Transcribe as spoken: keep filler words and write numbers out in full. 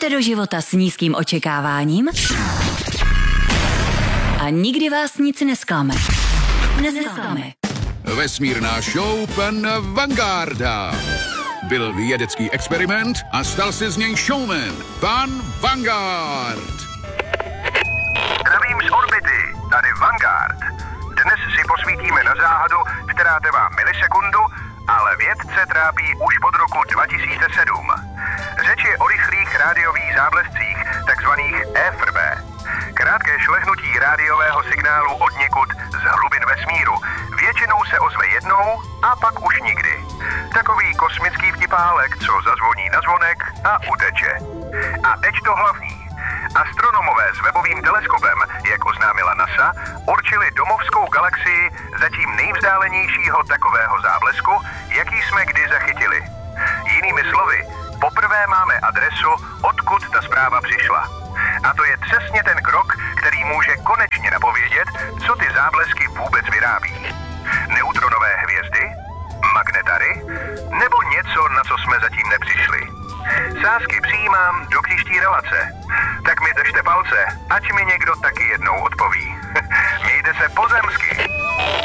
Jdete do života s nízkým očekáváním a nikdy vás nic nesklame. Nezklame. Vesmírná show pana Vangarda. Byl vědecký experiment a stal se z něj showman. Pan Vangard. Zdravím z orbity, tady Vanguard. Dnes si posvítíme na záhadu, která trvá milisekundu, ale vědce trápí už od roku dva tisíce sedm. Řeč je o rychlých rádiových záblescích, takzvaných E F R B. Krátké šlehnutí rádiového signálu od někud z hlubin vesmíru. Většinou se ozve jednou a pak už nikdy. Takový kosmický vtipálek, co zazvoní na zvonek a uteče. A teď to hlavní. Astronomové s webovým teleskopem, jak oznámila NASA, určili domovskou galaxii zatím nejvzdálenějšího takového záblesku, jaký jsme kdy zachytili. Jinými slovy, poprvé máme adresu, odkud ta zpráva přišla. A to je přesně ten krok, který může konečně napovědět, co ty záblesky vůbec vyrábí. Neutronové hvězdy? Magnetary? Nebo něco, na co jsme zatím nepřišli? Sázky přijímám do příští relace. Tak mi držte palce, ať mi někdo taky jednou odpoví. Mějte se pozemsky.